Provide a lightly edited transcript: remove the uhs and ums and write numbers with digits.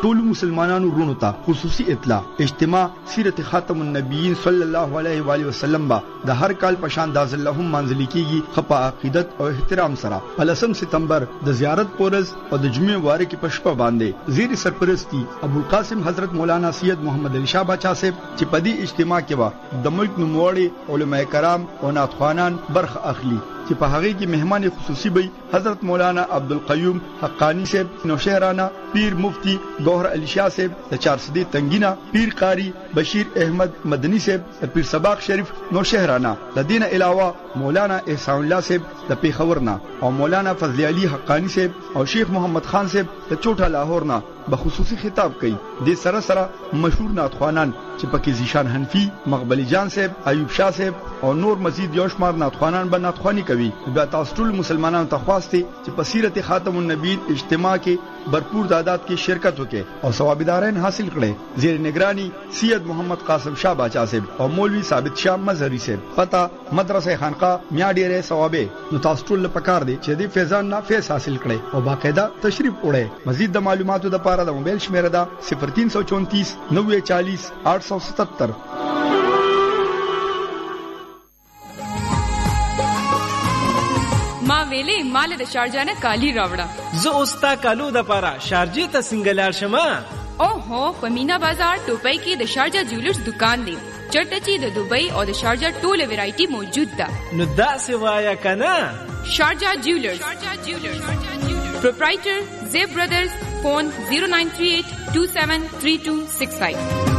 ټول مسلمانانو رونو ته خصوصي اطلاع اجتماع سیرت خاتم النبیین صلی الله علیه و آله وسلم با د هر کال په شان د اللهم منزل کیږي خپه عقیدت او احترام سره 8 ستمبر د زیارت پورز او د جمعې واره کې پښپا باندې زیر سرپرستی ابو القاسم حضرت مولانا سید محمد علی شاه بچا صاحب چې په دې اجتماع کې وا د ملک نوموړي علماء کرام او ناتخوانان برخه اخلي چې په هغه کې مهمان خصوصي وي حضرت مولانا عبدالقیوم حقانی صاحب نوشهرانه پیر مفتی گوهر علی شاه صاحب د چارسدی تنگینا پیر قاری بشیر احمد مدنی صاحب پیر سباق شریف نوشهرانه د دین علاوه مولانا احسان الله صاحب د پیښورنا او مولانا فضل علی حقانی صاحب او شیخ محمد خان صاحب د چوټا لاهورنا بخصوصي خطاب کوي د سره سره مشهور ناتخوانان چې پکې زیشان حنفی مقبلی جان صاحب ایوب شاه صاحب او نور مزید یو شمار ناتخوانان به ناتخوانی کوي بیا تاسو ټول مسلمانانو ته خواسته چې په سیرت خاتم النبیین اجتماع کې भरपूर तादाद की शिरकत होके और सवाबिदारैन हासिल करे जेर निगरानी सैयद मोहम्मद कासिम शाह बाचा साहब और मौलवी साबित शाह मजहरी साहब पता मदरसा खानका मियां डेरे सवाबे नुतास्टुल पकार दे चेदी फैजान ना फैज हासिल करे और बाकायदा तशरीफ उड़े मजीद द मालूमात द पारा द मोबाइल शमेरा दा 0334 940 877 ما ویلې مال د شارجه نه کالی راوړه زه اوستا کالو د پاره شارجه ته سنگلار شمه او هو په مینا بازار ټوپۍ کې د شارجه جولرز دکان دی چرته چې د دوبۍ او د شارجه ټوله ویرایټي موجود ده نو دا سوایا کنه شارجه جولرز پروپرایټر زیب برادرز فون 0938 273265